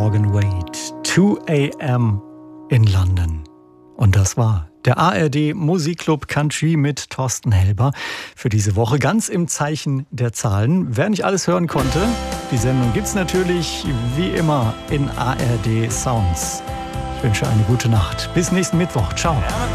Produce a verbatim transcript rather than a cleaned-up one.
Morgan Wade. two a.m. in London. Und das war der A R D Musikclub Country mit Thorsten Helber für diese Woche. Ganz im Zeichen der Zahlen. Wer nicht alles hören konnte, die Sendung gibt's natürlich wie immer in A R D Sounds. Ich wünsche eine gute Nacht. Bis nächsten Mittwoch. Ciao.